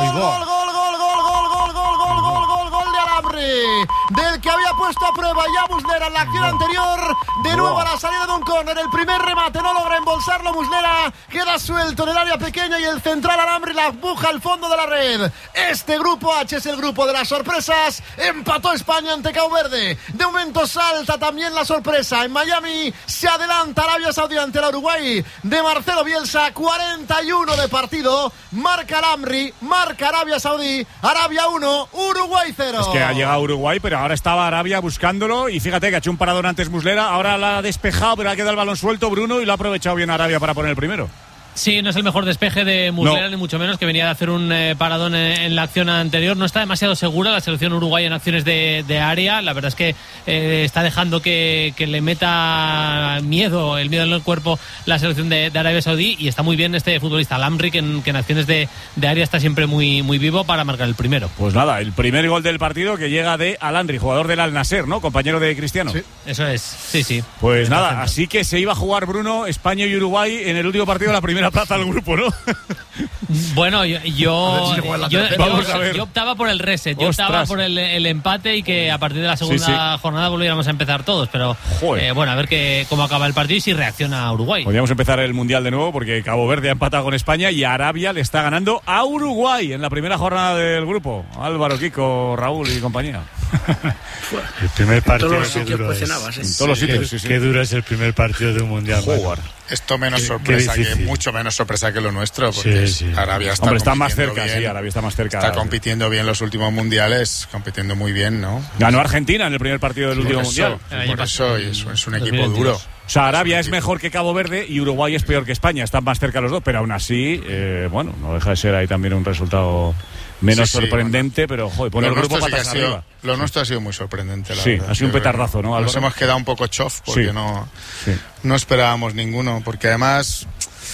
de Alamri, del que había puesto a prueba ya Muslera en la acción anterior. De nuevo a la salida de un córner, el primer remate no logra embolsarlo Muslera, queda suelto en el área pequeña y el central Alamri la empuja al fondo de la red. Este grupo H es el grupo de las sorpresas. Empató España ante Cabo Verde. De momento salta también la sorpresa. En Miami se adelanta Arabia Saudí ante la Uruguay de Marcelo Bielsa. 41 de partido. Marca Alamri, marca Arabia Saudí. Arabia 1, Uruguay 0. Es que ha llegado Uruguay, pero ahora estaba Arabia buscándolo. Y fíjate que ha hecho un paradón antes Muslera. Ahora la ha despejado, pero ha quedado el balón suelto Bruno y lo ha aprovechado bien Arabia para poner el primero. Sí, no es el mejor despeje de Muslera, ni mucho menos, que venía de hacer un paradón en la acción anterior. No está demasiado segura la selección uruguaya en acciones de área. La verdad es que está dejando que le meta el miedo en el cuerpo la selección de Arabia Saudí, y está muy bien este futbolista Alamri, que en acciones de área está siempre muy vivo para marcar el primero. Pues nada, el primer gol del partido que llega de Alamri, jugador del Al Nasser, ¿no? Compañero de Cristiano. Sí. Eso es, sí. Pues nada, así que se iba a jugar, Bruno, España y Uruguay en el último partido de la primera plaza del grupo, ¿no? Bueno, yo optaba por el reset. Yo optaba por el empate y que a partir de la segunda jornada volviéramos a empezar todos. Pero bueno, a ver cómo acaba el partido y si reacciona Uruguay. Podríamos empezar el Mundial de nuevo, porque Cabo Verde ha empatado con España y Arabia le está ganando a Uruguay en la primera jornada del grupo. Álvaro, Kiko, Raúl y compañía. El primer partido todos los sitios pues en todos los sitios, sí. Qué duro es el primer partido de un Mundial. Esto menos sorpresa, que mucho menos sorpresa que lo nuestro, porque Arabia está más cerca, bien, Arabia está más cerca. Está compitiendo bien los últimos mundiales, compitiendo muy bien, ¿no? Ganó Argentina en el primer partido del último mundial. Por eso, y es un equipo duro. O sea, Arabia es mejor que Cabo Verde y Uruguay es peor que España. Están más cerca los dos, pero aún así, bueno, no deja de ser ahí también un resultado menos sorprendente, bueno, pero joder, pone el grupo patas arriba. Lo nuestro ha sido muy sorprendente, la verdad. Ha sido un petardazo, ¿no, Álvaro? Nos hemos quedado un poco chof porque no esperábamos ninguno, porque además,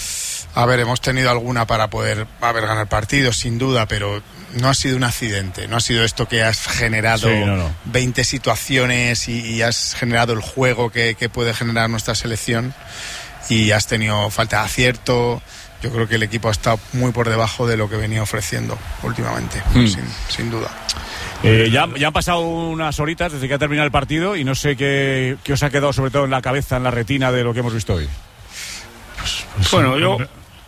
a ver, hemos tenido alguna para poder ganar partidos, sin duda, pero no ha sido un accidente, no ha sido esto que has generado 20 situaciones y has generado el juego que puede generar nuestra selección, y has tenido falta de acierto. Yo creo que el equipo ha estado muy por debajo de lo que venía ofreciendo últimamente, sin duda. Ya han pasado unas horitas desde que ha terminado el partido y no sé qué os ha quedado sobre todo en la cabeza, en la retina de lo que hemos visto hoy. Bueno, yo...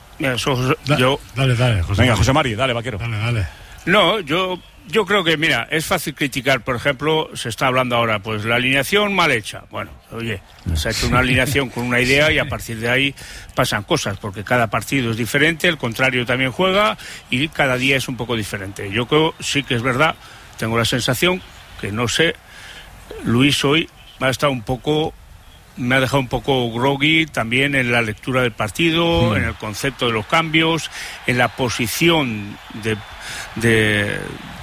Dale, José. Venga, José Mari, dale, vaquero. Dale. No, yo creo que, mira, es fácil criticar, por ejemplo, se está hablando ahora, pues la alineación mal hecha. Bueno, oye, se ha hecho una alineación con una idea y a partir de ahí pasan cosas, porque cada partido es diferente, el contrario también juega y cada día es un poco diferente. Yo creo, sí que es verdad, tengo la sensación que, no sé, Luis hoy me ha dejado un poco groggy también en la lectura del partido, en el concepto de los cambios, en la posición de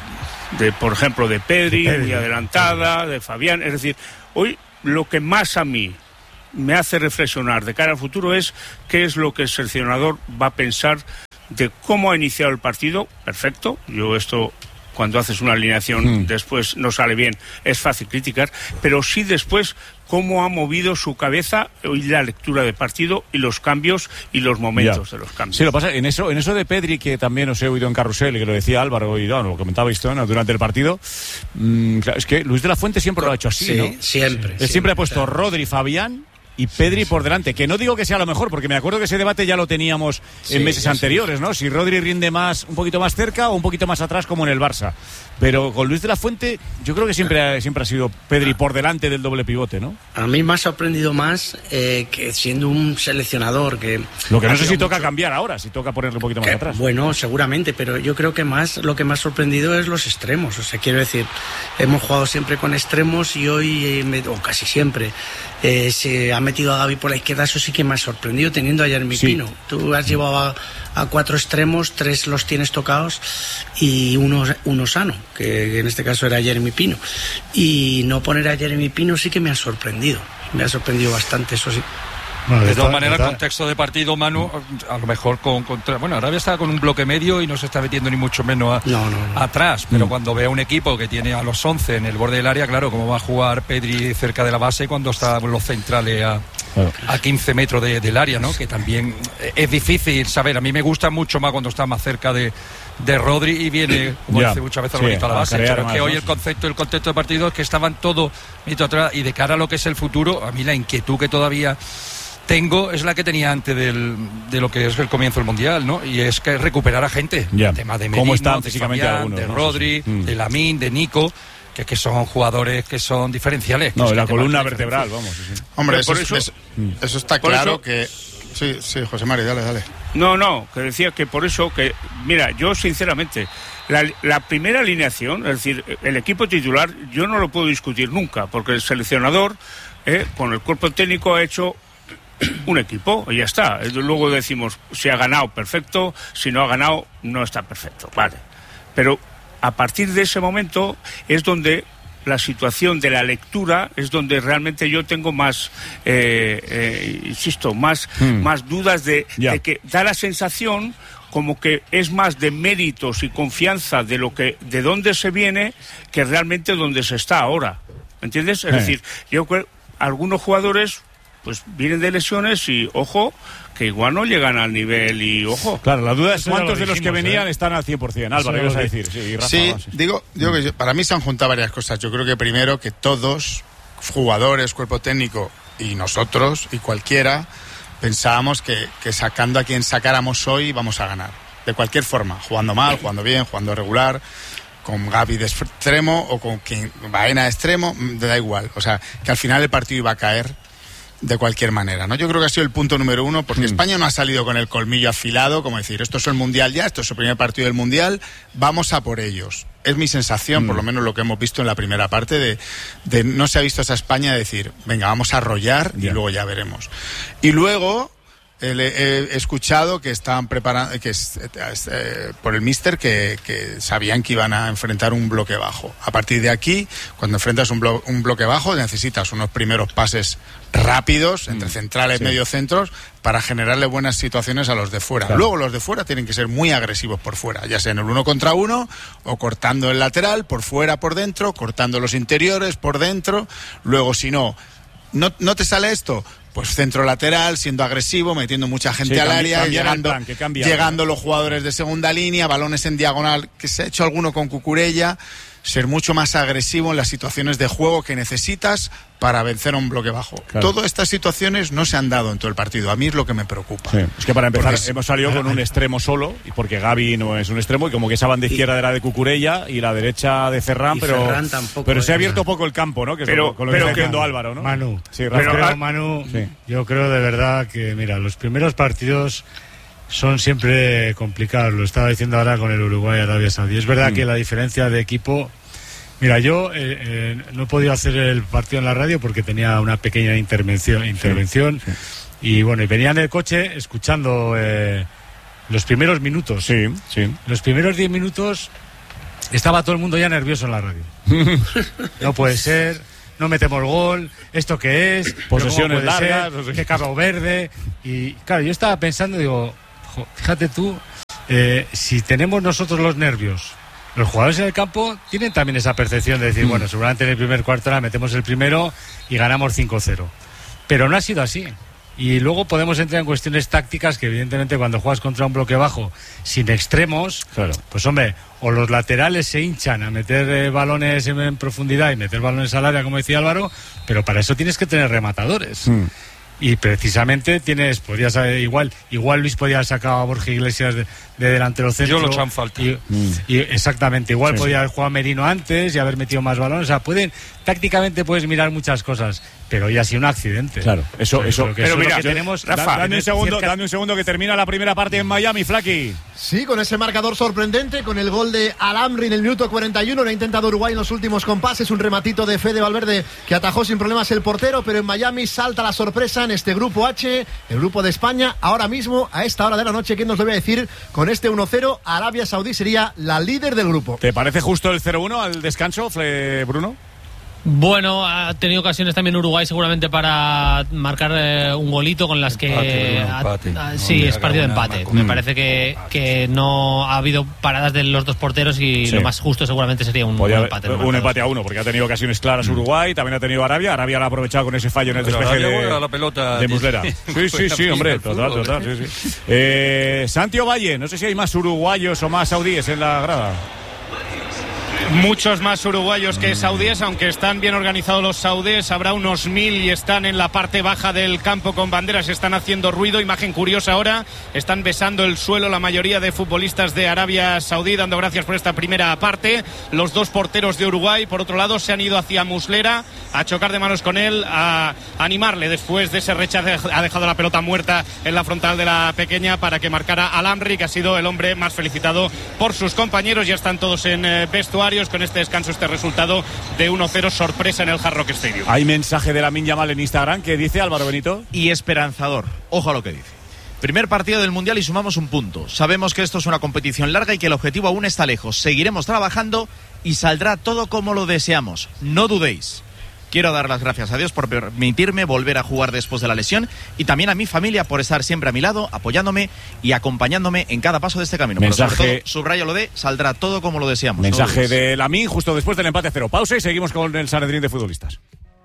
por ejemplo, de Pedri, muy adelantada, de Fabián. Es decir, hoy lo que más a mí me hace reflexionar de cara al futuro es qué es lo que el seleccionador va a pensar de cómo ha iniciado el partido. Perfecto, cuando haces una alineación después no sale bien, es fácil criticar, pero sí después cómo ha movido su cabeza y la lectura de partido y los cambios y los momentos de los cambios. Sí, lo pasa, en eso de Pedri, que también os he oído en Carrusel y que lo decía Álvaro y lo comentabais durante el partido, claro, es que Luis de la Fuente siempre lo ha hecho así, ¿no? Siempre ha puesto Rodri, Fabián y Pedri por delante, que no digo que sea lo mejor, porque me acuerdo que ese debate ya lo teníamos en meses anteriores, ¿no? Si Rodri rinde un poquito más cerca o un poquito más atrás, como en el Barça. Pero con Luis de la Fuente, yo creo que siempre ha sido Pedri por delante del doble pivote, ¿no? A mí me ha sorprendido más que siendo un seleccionador que... Lo que no sé si toca cambiar ahora, si toca ponerle un poquito más atrás. Bueno, seguramente, pero yo creo que lo que me ha sorprendido es los extremos. O sea, quiero decir, hemos jugado siempre con extremos y hoy, o casi siempre, se ha metido a Gavi por la izquierda. Eso sí que me ha sorprendido, teniendo a Jeremy Pino. Tú has llevado a 4 extremos, 3 los tienes tocados y uno sano, que en este caso era Jeremy Pino. Y no poner a Jeremy Pino sí que me ha sorprendido bastante, eso sí. De todas maneras, contexto de partido, Manu, a lo mejor Arabia está con un bloque medio y no se está metiendo ni mucho menos atrás, pero cuando ve a un equipo que tiene a los 11 en el borde del área, claro, cómo va a jugar Pedri cerca de la base cuando están los centrales a 15 metros del área, ¿no? Que también es difícil saber. A mí me gusta mucho más cuando está más cerca de Rodri y viene, como dice muchas veces, bonito a la base. Pero es que hoy el contexto de partido es que estaban todos atrás, y de cara a lo que es el futuro, a mí la inquietud que todavía tengo es la que tenía antes de lo que es el comienzo del Mundial, ¿no? Y es que recuperar a gente. El tema de Merino, ¿cómo están físicamente Fabián, algunos? De Rodri, de Lamine, de Nico, que son jugadores que son diferenciales. No, la columna vertebral, vamos. Sí. Hombre, eso está claro que... Sí, José Mari, dale. No, que decía que por eso que... Mira, yo sinceramente, la primera alineación, es decir, el equipo titular, yo no lo puedo discutir nunca, porque el seleccionador, con el cuerpo técnico, ha hecho un equipo y ya está. Luego decimos, si ha ganado, perfecto, si no ha ganado, no está perfecto, vale. Pero a partir de ese momento es donde la situación de la lectura es donde realmente yo tengo más, insisto, más dudas de que da la sensación como que es más de méritos y confianza de dónde se viene que realmente donde se está ahora. ¿Entiendes? Es decir, yo creo que algunos jugadores pues vienen de lesiones y, ojo, que igual no llegan al nivel y, ojo. Claro, la duda es cuántos de los que venían están al 100%. Álvaro, ibas a decir. Sí, digo que para mí se han juntado varias cosas. Yo creo que primero que todos, jugadores, cuerpo técnico y nosotros y cualquiera, pensábamos que sacando a quien sacáramos hoy vamos a ganar. De cualquier forma, jugando mal, jugando bien, jugando regular, con Gavi de extremo o con quien Baena de extremo, da igual. O sea, que al final el partido iba a caer de cualquier manera, ¿no? Yo creo que ha sido el punto número 1, porque España no ha salido con el colmillo afilado, como decir, esto es el Mundial ya, esto es el primer partido del Mundial, vamos a por ellos. Es mi sensación, por lo menos lo que hemos visto en la primera parte, de no se ha visto esa España decir, venga, vamos a arrollar y luego ya veremos. Y luego he escuchado que estaban preparando, por el míster, que sabían que iban a enfrentar un bloque bajo. A partir de aquí, cuando enfrentas un bloque bajo, necesitas unos primeros pases rápidos entre centrales, mediocentros, para generarle buenas situaciones a los de fuera. Claro. Luego los de fuera tienen que ser muy agresivos por fuera, ya sea en el 1 contra 1 o cortando el lateral, por fuera, por dentro, cortando los interiores, por dentro. Luego, si no te sale esto, pues centro lateral, siendo agresivo, metiendo mucha gente al área, llegando los jugadores de segunda línea, balones en diagonal, que se ha hecho alguno con Cucurella. ser mucho más agresivo en las situaciones de juego que necesitas para vencer a un bloque bajo. Claro. Todas estas situaciones no se han dado en todo el partido. A mí es lo que me preocupa. Sí. Es que para empezar hemos salido con un extremo solo, porque Gavi no es un extremo, y como que esa banda izquierda era de Cucurella y la derecha de Ferran, pero se ha abierto poco el campo, ¿no? Que es con lo que está diciendo Álvaro, ¿no? Manu, sí, yo creo de verdad que, mira, los primeros partidos son siempre complicados. Lo estaba diciendo ahora con el Uruguay-Arabia Saudí. Es verdad que la diferencia de equipo... Mira, yo no he podido hacer el partido en la radio porque tenía una pequeña intervención y bueno, y venía en el coche escuchando los primeros minutos. Sí. Los primeros 10 minutos estaba todo el mundo ya nervioso en la radio. No puede ser, no metemos gol, ¿esto qué es? Posesiones largas, no sé. ¿Qué Cabo Verde? Y claro, yo estaba pensando, digo, fíjate tú, si tenemos nosotros los nervios, los jugadores en el campo tienen también esa percepción de decir, bueno, seguramente en el primer cuarto hora metemos el primero y ganamos 5-0. Pero no ha sido así. Y luego podemos entrar en cuestiones tácticas que evidentemente cuando juegas contra un bloque bajo sin extremos, claro, pues hombre, o los laterales se hinchan a meter balones en profundidad y meter balones al área, como decía Álvaro, pero para eso tienes que tener rematadores. Y precisamente podrías igual Luis podía haber sacado a Borja Iglesias de delantero centro. Yo lo echan falta. Y exactamente, igual podía haber jugado Merino antes y haber metido más balones. O sea, tácticamente puedes mirar muchas cosas, pero ya ha sido un accidente. Claro, eso. Pero mira, tenemos. Rafa, dame un segundo que termina la primera parte en Miami, Flaky. Sí, con ese marcador sorprendente, con el gol de Al-Amri en el minuto 41, lo ha intentado Uruguay en los últimos compases, un rematito de Fede Valverde que atajó sin problemas el portero, pero en Miami salta la sorpresa en este grupo H, el grupo de España. Ahora mismo, a esta hora de la noche, ¿quién nos lo va a decir? Con este 1-0, Arabia Saudí sería la líder del grupo. ¿Te parece justo el 0-1 al descanso, Bruno? Bueno, ha tenido ocasiones también Uruguay seguramente para marcar un golito con las que... Sí, es partido de empate. Me parece que no ha habido paradas de los dos porteros y lo más justo seguramente sería un empate. Un empate a uno, porque ha tenido ocasiones claras Uruguay, también ha tenido Arabia lo ha aprovechado con ese fallo en el despeje la pelota de Muslera. Sí, hombre, total. Sí. Santi Ovalle, no sé si hay más uruguayos o más saudíes en la grada. Muchos más uruguayos que saudíes, aunque están bien organizados los saudíes. Habrá unos 1000 y están en la parte baja del campo con banderas, están haciendo ruido. Imagen curiosa ahora, están besando el suelo la mayoría de futbolistas de Arabia Saudí, dando gracias por esta primera parte. Los dos porteros de Uruguay, por otro lado, se han ido hacia Muslera a chocar de manos con él, a animarle después de ese rechazo. Ha dejado la pelota muerta en la frontal de la pequeña para que marcara Al-Amri, que ha sido el hombre más felicitado por sus compañeros. Ya están todos en vestuario con este descanso, este resultado de 1-0, sorpresa en el Hard Rock Stadium. Hay mensaje de Lamine Yamal en Instagram que dice Álvaro Benito. Y esperanzador, ojo a lo que dice. Primer partido del Mundial y sumamos un punto. Sabemos que esto es una competición larga y que el objetivo aún está lejos. Seguiremos trabajando y saldrá todo como lo deseamos. No dudéis. Quiero dar las gracias a Dios por permitirme volver a jugar después de la lesión y también a mi familia por estar siempre a mi lado, apoyándome y acompañándome en cada paso de este camino. Mensaje, pero sobre todo, subrayo lo de saldrá todo como lo deseamos. Mensaje de Lamine justo después del empate a 0. Pausa y seguimos con el Sanedrín de futbolistas.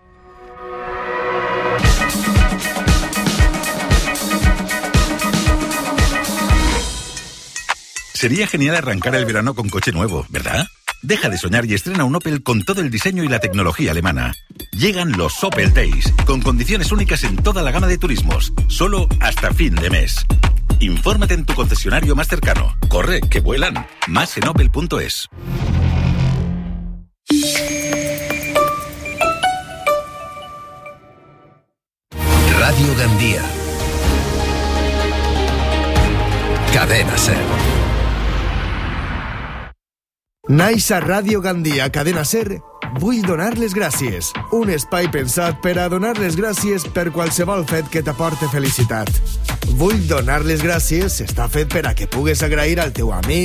Sería genial arrancar el verano con coche nuevo, ¿verdad? Deja de soñar y estrena un Opel con todo el diseño y la tecnología alemana. Llegan los Opel Days, con condiciones únicas en toda la gama de turismos, solo hasta fin de mes. Infórmate en tu concesionario más cercano. Corre, que vuelan. Más en opel.es. Radio Gandía. Cadena Ser. Naix a Ràdio Gandia, Cadena Ser, vull donar les gràcies. Un espai pensat per a donar les gràcies per qualsevol fet que t'aporte felicitat. Vull donar les gràcies està fet per a que pugues agrair al teu amic,